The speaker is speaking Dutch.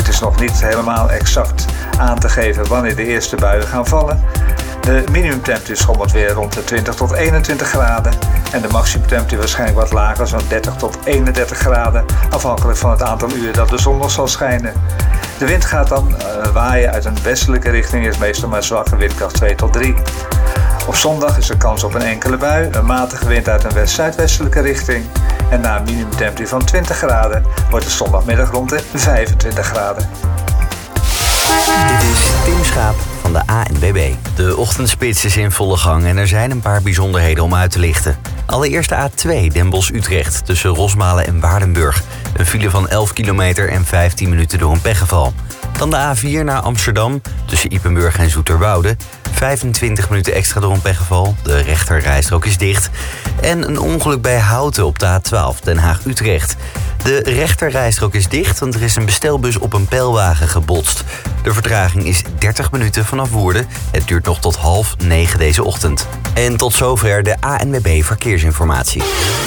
is nog niet helemaal exact aan te geven wanneer de eerste buien gaan vallen. De minimumtemperatuur schommelt weer rond de 20 tot 21 graden. En de maximumtemperatuur waarschijnlijk wat lager, zo'n 30 tot 31 graden. Afhankelijk van het aantal uren dat de zon nog zal schijnen. De wind gaat dan waaien uit een westelijke richting. Is meestal maar zwakke windkracht 2 tot 3. Op zondag is er kans op een enkele bui. Een matige wind uit een west-zuidwestelijke richting. En na een minimumtemperatuur van 20 graden wordt het zondagmiddag rond de 25 graden. Dit is Tim Schaap van de ANWB. De ochtendspits is in volle gang en er zijn een paar bijzonderheden om uit te lichten. Allereerst de A2 Den Bosch-Utrecht tussen Rosmalen en Waardenburg. Een file van 11 kilometer en 15 minuten door een pechgeval. Dan de A4 naar Amsterdam tussen Ypenburg en Zoeterwoude. 25 minuten extra door een pechgeval. De rechterrijstrook is dicht. En een ongeluk bij Houten op de A12 Den Haag-Utrecht. De rechterrijstrook is dicht, want er is een bestelbus op een pijlwagen gebotst. De vertraging is 30 minuten vanaf Woerden. Het duurt nog tot 8:30 deze ochtend. En tot zover de ANWB Verkeersinformatie.